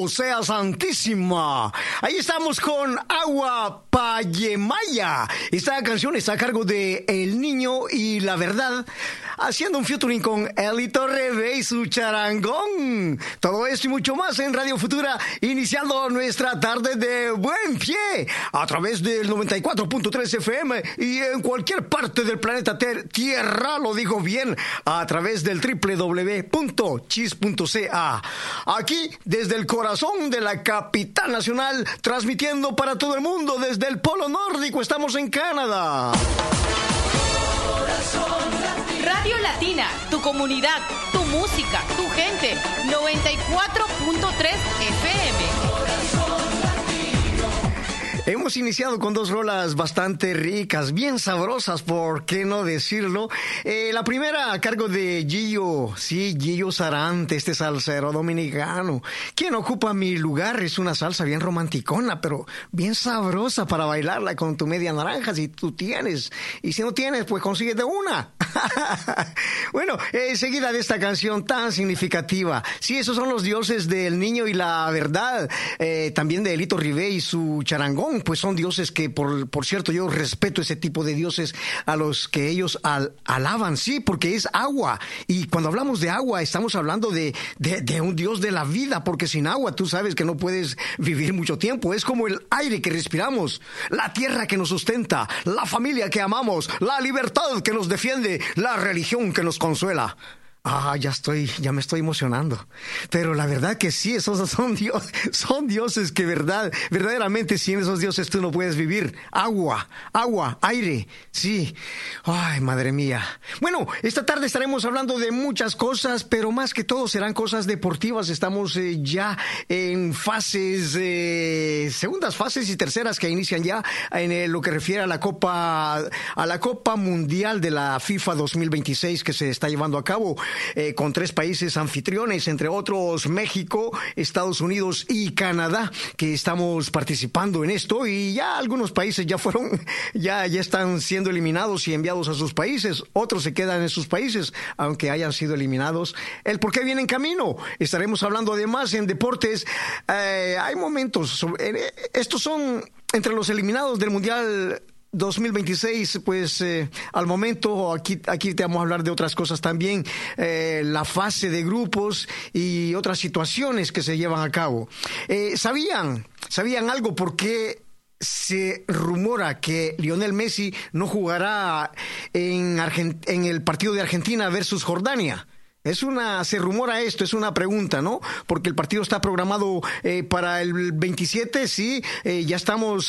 sea Santísima. Ahí estamos con Agua Payemaya. Esta canción está a cargo de El Niño y La Verdad, haciendo un featuring con Elito Rebe y su charangón. Todo esto y mucho más en Radio Futura, iniciando nuestra tarde de buen pie a través del 94.3 FM y en cualquier parte del planeta Tierra, lo digo bien, a través del www.chis.ca. Aquí, desde el corazón de la capital nacional, transmitiendo para todo el mundo desde el Polo Nórdico, estamos en Canadá. Radio Latina, tu comunidad, tu música, tu gente, 94.3 FM. Hemos iniciado con dos rolas bastante ricas, bien sabrosas, ¿por qué no decirlo? La primera a cargo de Gillo, sí, Gillo Sarante, este salsero dominicano. ¿Quién ocupa mi lugar? Es una salsa bien romanticona, pero bien sabrosa para bailarla con tu media naranja, si tú tienes. Y si no tienes, pues consíguete una. Bueno, seguida de esta canción tan significativa. Sí, esos son los dioses del Niño y la Verdad. También de Elito Ribé y su charangón. Pues son dioses que, por cierto, yo respeto ese tipo de dioses a los que ellos alaban, sí, porque es agua. Y cuando hablamos de agua, estamos hablando de un dios de la vida, porque sin agua tú sabes que no puedes vivir mucho tiempo. Es como el aire que respiramos, la tierra que nos sustenta, la familia que amamos, la libertad que nos defiende, la religión que nos consuela. Ya me estoy emocionando. Pero la verdad que sí, esos son dioses que verdaderamente sin esos dioses tú no puedes vivir. Agua, aire, sí. Ay, madre mía. Bueno, esta tarde estaremos hablando de muchas cosas, pero más que todo serán cosas deportivas. Estamos ya en fases, segundas fases y terceras que inician ya en lo que refiere a la Copa Mundial de la FIFA 2026 que se está llevando a cabo. Con 3 países anfitriones, entre otros México, Estados Unidos y Canadá, que estamos participando en esto, y ya algunos países ya están siendo eliminados y enviados a sus países, otros se quedan en sus países, aunque hayan sido eliminados. El por qué viene en camino. Estaremos hablando además en deportes. Hay momentos, estos son entre los eliminados del Mundial 2026, pues al momento aquí te vamos a hablar de otras cosas también, la fase de grupos y otras situaciones que se llevan a cabo. ¿Sabían algo? ¿Por qué se rumora que Lionel Messi no jugará en el partido de Argentina versus Jordania? Se rumora esto, es una pregunta, ¿no? Porque el partido está programado para el 27, sí, ya estamos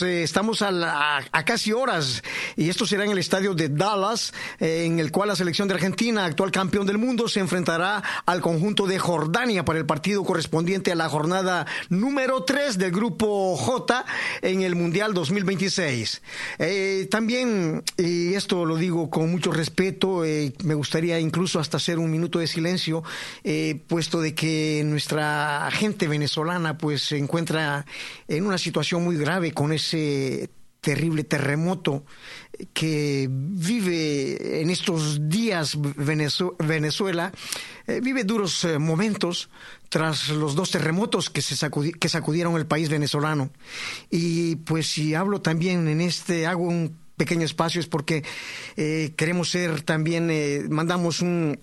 a casi horas, y esto será en el estadio de Dallas, en el cual la selección de Argentina, actual campeón del mundo, se enfrentará al conjunto de Jordania para el partido correspondiente a la jornada número 3 del grupo J en el Mundial 2026. También, y esto lo digo con mucho respeto, me gustaría incluso hasta hacer un minuto de silencio, puesto de que nuestra gente venezolana pues se encuentra en una situación muy grave con ese terrible terremoto que vive en estos días Venezuela. Vive duros momentos tras los 2 terremotos que sacudieron el país venezolano. Y pues si hablo también hago un pequeño espacio, es porque queremos ser también, mandamos un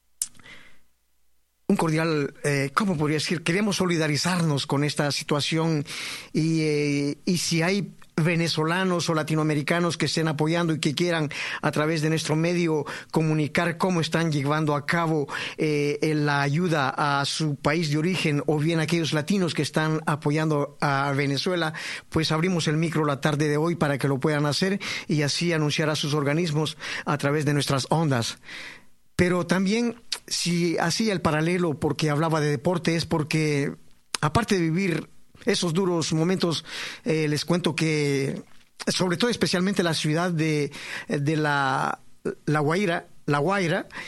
cordial, ¿cómo podría decir? Queremos solidarizarnos con esta situación, y si hay venezolanos o latinoamericanos que estén apoyando y que quieran a través de nuestro medio comunicar cómo están llevando a cabo la ayuda a su país de origen, o bien aquellos latinos que están apoyando a Venezuela, pues abrimos el micro la tarde de hoy para que lo puedan hacer y así anunciar a sus organismos a través de nuestras ondas. Pero también, si hacía el paralelo porque hablaba de deporte, es porque, aparte de vivir esos duros momentos, les cuento que, sobre todo especialmente la ciudad de La Guaira,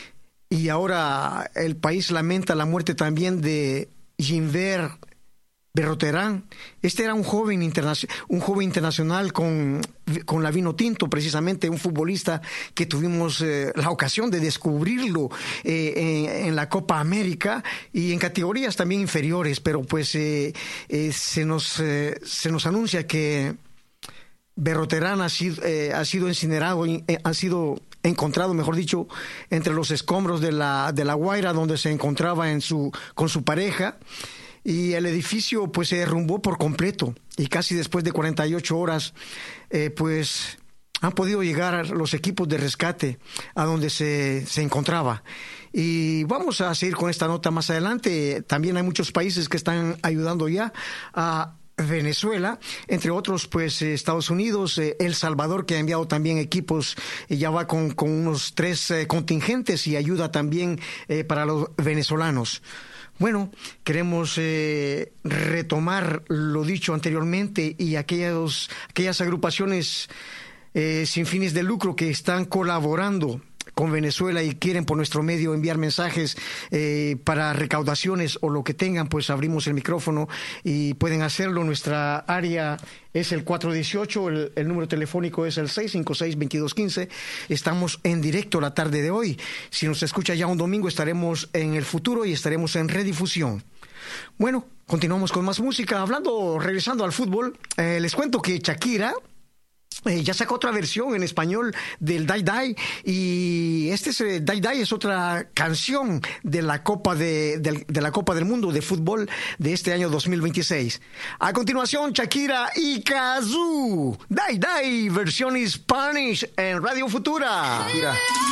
y ahora el país lamenta la muerte también de Ginver Berroterán. Este era un joven internacional con la vino tinto, precisamente un futbolista que tuvimos la ocasión de descubrirlo en la Copa América y en categorías también inferiores, pero pues se nos anuncia que Berroterán ha sido incinerado, ha sido encontrado, mejor dicho, entre los escombros de la Guaira, donde se encontraba con su pareja. Y el edificio pues se derrumbó por completo y casi después de 48 horas pues han podido llegar los equipos de rescate a donde se encontraba. Y vamos a seguir con esta nota más adelante. También hay muchos países que están ayudando ya a Venezuela, entre otros pues Estados Unidos, El Salvador, que ha enviado también equipos, ya va con unos 3 contingentes y ayuda también para los venezolanos. Bueno, queremos retomar lo dicho anteriormente y aquellas agrupaciones sin fines de lucro que están colaborando con Venezuela y quieren por nuestro medio enviar mensajes para recaudaciones o lo que tengan, pues abrimos el micrófono y pueden hacerlo. Nuestra área es el 418, el número telefónico es el 656-2215. Estamos en directo la tarde de hoy. Si nos escucha ya un domingo, estaremos en el futuro y estaremos en redifusión. Bueno, continuamos con más música. Regresando al fútbol, les cuento que Shakira ya sacó otra versión en español del Dai Dai, y Dai Dai es otra canción de la Copa de la Copa del Mundo de fútbol de este año 2026. A continuación, Shakira y Kazoo, Dai Dai, versión Spanish en Radio Futura. Mira.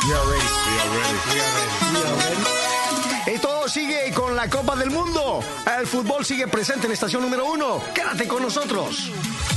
Y todo sigue con la Copa del Mundo. El fútbol sigue presente en estación número 1. Quédate con nosotros.